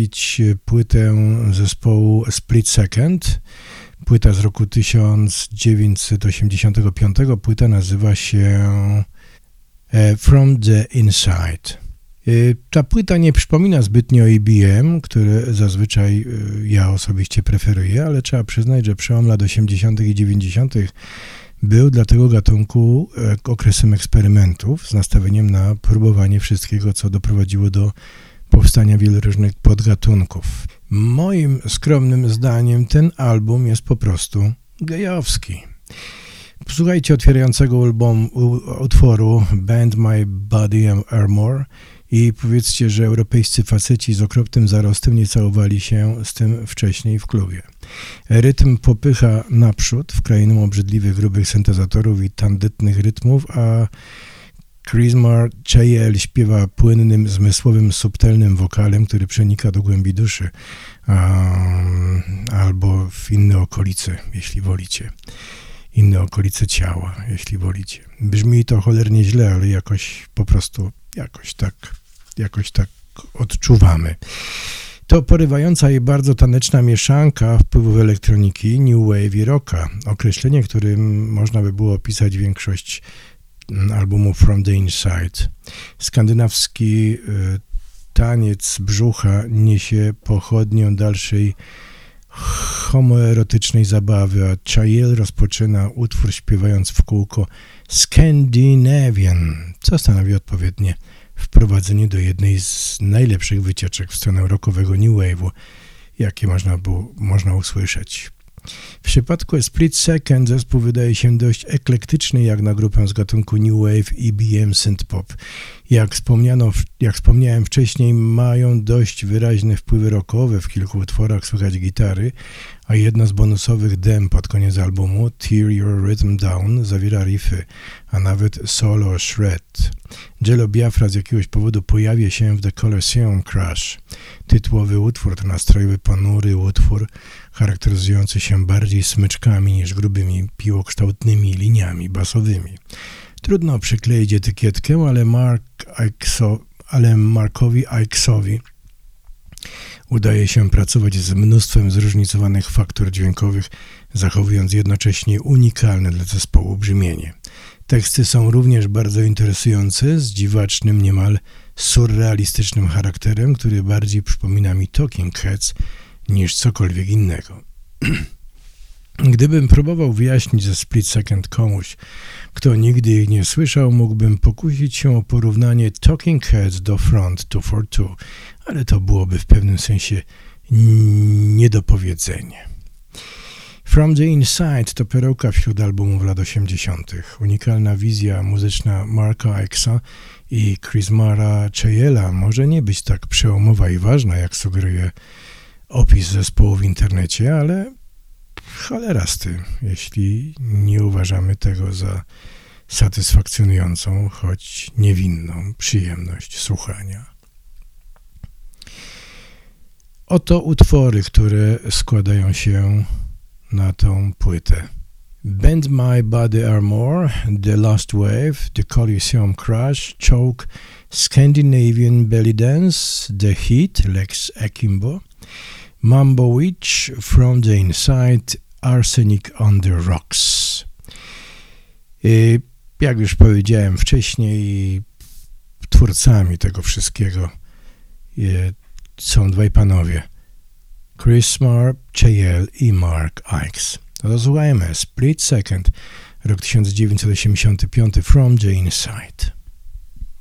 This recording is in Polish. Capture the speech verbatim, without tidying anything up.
przedstawić płytę zespołu Split Second. Płyta z roku tysiąc dziewięćset osiemdziesiątego piątego. Płyta nazywa się From the Inside. Ta płyta nie przypomina zbytnio E B M, które zazwyczaj ja osobiście preferuję, ale trzeba przyznać, że przełom lat osiemdziesiątych i dziewięćdziesiątych był dla tego gatunku okresem eksperymentów z nastawieniem na próbowanie wszystkiego, co doprowadziło do powstania wielu różnych podgatunków. Moim skromnym zdaniem ten album jest po prostu gejowski. Posłuchajcie otwierającego album, utworu Bend My Body Armor i powiedzcie, że europejscy faceci z okropnym zarostem nie całowali się z tym wcześniej w klubie. Rytm popycha naprzód w krainę obrzydliwych, grubych syntezatorów i tandetnych rytmów, a Chrismar Chayel śpiewa płynnym, zmysłowym, subtelnym wokalem, który przenika do głębi duszy, um, albo w inne okolice, jeśli wolicie. Inne okolice ciała, jeśli wolicie. Brzmi to cholernie źle, ale jakoś po prostu, jakoś tak, jakoś tak odczuwamy. To porywająca i bardzo taneczna mieszanka wpływów elektroniki, new wave i rocka. Określenie, którym można by było opisać większość albumu From the Inside. Skandynawski y, taniec brzucha niesie pochodnią dalszej homoerotycznej zabawy, a Chayel rozpoczyna utwór śpiewając w kółko Scandinavian, co stanowi odpowiednie wprowadzenie do jednej z najlepszych wycieczek w stronę rockowego new wave'u, jakie można było, można usłyszeć. W przypadku Split Second zespół wydaje się dość eklektyczny jak na grupę z gatunku New Wave, E B M, Synthpop. Jak wspomniano, jak wspomniałem wcześniej, mają dość wyraźne wpływy rockowe, w kilku utworach słychać gitary, a jedno z bonusowych dem pod koniec albumu, Tear Your Rhythm Down, zawiera riffy, a nawet solo shred. Jello Biafra z jakiegoś powodu pojawia się w The Colosseum Crash. Tytułowy utwór to nastrojowy, ponury utwór, charakteryzujący się bardziej smyczkami niż grubymi, piłokształtnymi liniami basowymi. Trudno przykleić etykietkę, ale, Mark Ikeso, ale Markowi Ikesowi udaje się pracować z mnóstwem zróżnicowanych faktur dźwiękowych, zachowując jednocześnie unikalne dla zespołu brzmienie. Teksty są również bardzo interesujące, z dziwacznym, niemal surrealistycznym charakterem, który bardziej przypomina mi Talking Heads niż cokolwiek innego. Gdybym próbował wyjaśnić ze Split Second komuś, kto nigdy ich nie słyszał, mógłbym pokusić się o porównanie Talking Heads do Front dwa cztery dwa, ale to byłoby w pewnym sensie niedopowiedzenie. From the Inside to perełka wśród albumów lat osiemdziesiątych. Unikalna wizja muzyczna Marka Ikesa i Chrismara Chayela może nie być tak przełomowa i ważna, jak sugeruje opis zespołu w internecie, ale cholera z tym, jeśli nie uważamy tego za satysfakcjonującą, choć niewinną przyjemność słuchania. Oto utwory, które składają się na tą płytę. Bend My Body Armor, The Last Wave, The Colosseum Crash, Choke, Scandinavian Belly Dance, The Heat, Lex Akimbo, Mambo Witch, From the Inside, Arsenic on the Rocks. I jak już powiedziałem wcześniej, twórcami tego wszystkiego są dwaj panowie, Chrismar Chayel i Mark Ikes. Rozsłuchajmy Split Second, rok tysiąc dziewięćset osiemdziesiąty piąty, From the Inside.